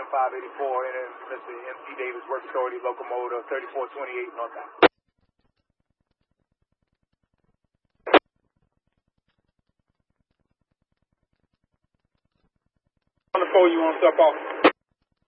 584, and then let's see, MC Davis Work Authority Locomotive 3428 northbound. On the 4, you want to step off?